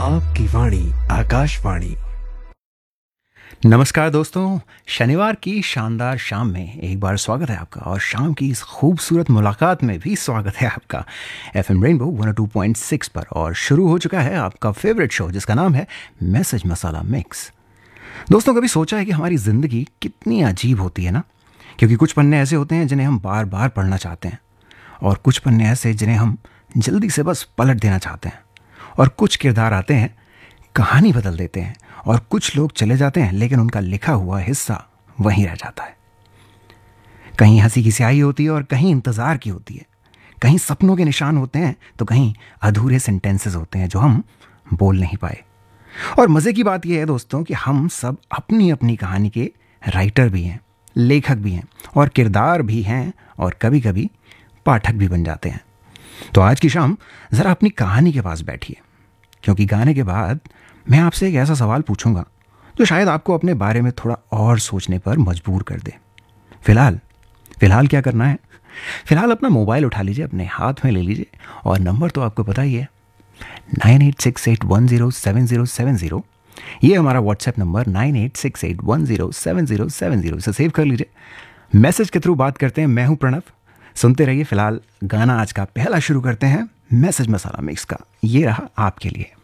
आपकी वाणी आकाशवाणी। नमस्कार दोस्तों, शनिवार की शानदार शाम में एक बार स्वागत है आपका और शाम की इस खूबसूरत मुलाकात में भी स्वागत है आपका एफएम रेनबो 102.6 पर। और शुरू हो चुका है आपका फेवरेट शो जिसका नाम है मैसेज मसाला मिक्स। दोस्तों, कभी सोचा है कि हमारी ज़िंदगी कितनी अजीब होती है ना? क्योंकि कुछ पन्ने ऐसे होते हैं जिन्हें हम बार बार पढ़ना चाहते हैं, और कुछ पन्ने ऐसे जिन्हें हम जल्दी से बस पलट देना चाहते हैं। और कुछ किरदार आते हैं, कहानी बदल देते हैं, और कुछ लोग चले जाते हैं लेकिन उनका लिखा हुआ हिस्सा वहीं रह जाता है। कहीं हंसी की स्याही होती है और कहीं इंतज़ार की होती है, कहीं सपनों के निशान होते हैं तो कहीं अधूरे सेंटेंसेस होते हैं जो हम बोल नहीं पाए। और मज़े की बात यह है दोस्तों कि हम सब अपनी अपनी कहानी के राइटर भी हैं, लेखक भी हैं, और किरदार भी हैं, और कभी कभी पाठक भी बन जाते हैं। तो आज की शाम ज़रा अपनी कहानी के पास बैठिए, क्योंकि गाने के बाद मैं आपसे एक ऐसा सवाल पूछूंगा जो शायद आपको अपने बारे में थोड़ा और सोचने पर मजबूर कर दे। फिलहाल क्या करना है? फिलहाल अपना मोबाइल उठा लीजिए, अपने हाथ में ले लीजिए, और नंबर तो आपको पता ही है, 9868107070। ये हमारा व्हाट्सएप नंबर 9868107070। इसे सेव कर लीजिए। मैसेज के थ्रू बात करते हैं। मैं हूं प्रणव, सुनते रहिए। फिलहाल गाना आज का पहला शुरू करते हैं मैसेज मसाला मिक्स का। ये रहा आपके लिए।